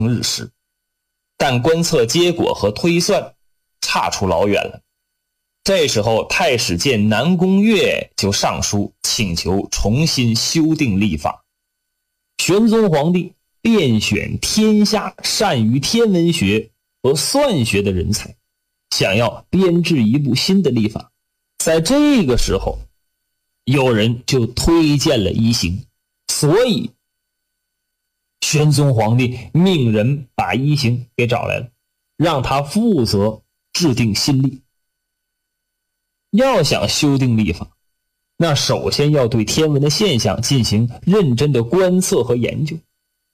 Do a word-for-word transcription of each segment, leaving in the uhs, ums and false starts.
日时，但观测结果和推算差出老远了。这时候太史监南宫悦就上书请求重新修订历法。玄宗皇帝遍选天下善于天文学和算学的人才，想要编制一部新的历法。在这个时候，有人就推荐了一行，所以玄宗皇帝命人把一行给找来了，让他负责制定新历。要想修订历法，那首先要对天文的现象进行认真的观测和研究。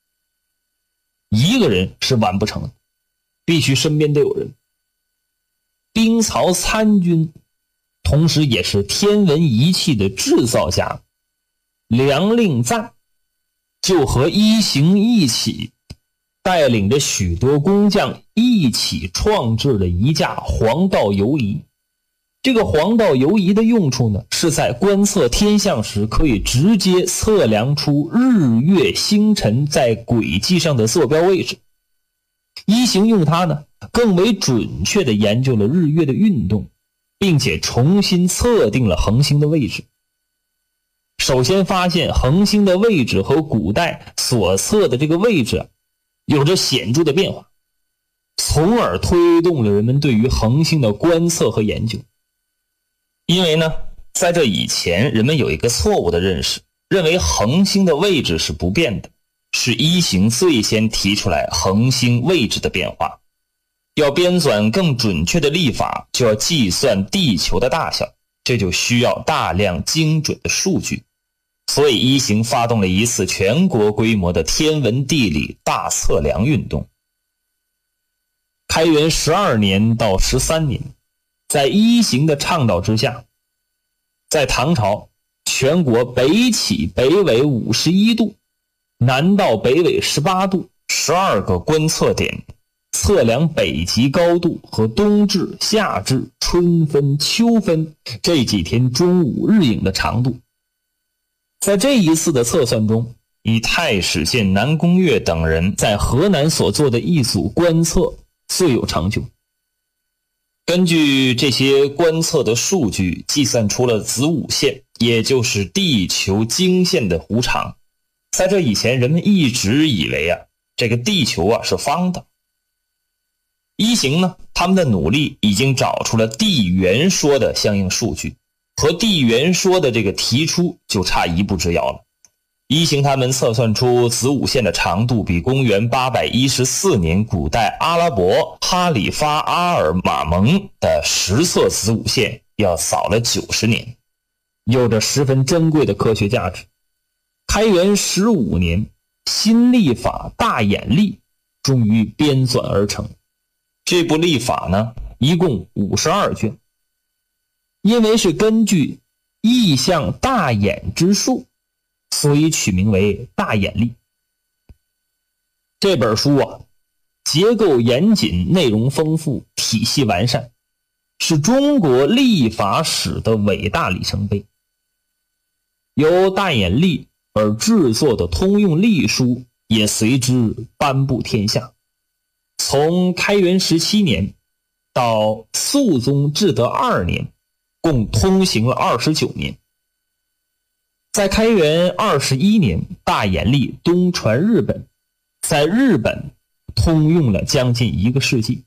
一个人是完不成的，必须身边都有人。兵曹参军，同时也是天文仪器的制造家梁令赞，就和一行一起带领着许多工匠一起创制了一架黄道游仪。这个黄道游仪的用处呢，是在观测天象时可以直接测量出日月星辰在轨迹上的坐标位置。一行用它呢，更为准确地研究了日月的运动，并且重新测定了恒星的位置。首先发现恒星的位置和古代所测的这个位置有着显著的变化，从而推动了人们对于恒星的观测和研究。因为呢，在这以前人们有一个错误的认识，认为恒星的位置是不变的，是一行最先提出来恒星位置的变化。要编纂更准确的历法，就要计算地球的大小，这就需要大量精准的数据。所以一行发动了一次全国规模的天文地理大测量运动。开元十二年到十三年，在一行的倡导之下，在唐朝全国北起北纬五十一度，南到北纬十八度，十二个观测点测量北极高度和冬至、夏至、春分、秋分这几天中午日影的长度。在这一次的测算中，以太史监南宫悦等人在河南所做的一组观测最有成就。根据这些观测的数据，计算出了子午线，也就是地球经线的弧长。在这以前，人们一直以为啊，这个地球啊是方的。一行呢，他们的努力已经找出了地圆说的相应数据，和地圆说的这个提出就差一步之遥了。一行他们测算出子午线的长度比公元八百一十四年古代阿拉伯哈里发阿尔马蒙的实测子午线要早了九十年，有着十分珍贵的科学价值。开元十五年，新历法大衍历终于编纂而成。这部历法呢，一共五十二卷，因为是根据异象大衍之术，所以取名为大衍历。这本书啊，结构严谨，内容丰富，体系完善，是中国历法史的伟大里程碑。由大衍历而制作的通用历书也随之颁布天下。从开元十七年到肃宗至德二年，共通行了二十九年。在开元二十一年，大衍历东传日本，在日本通用了将近一个世纪。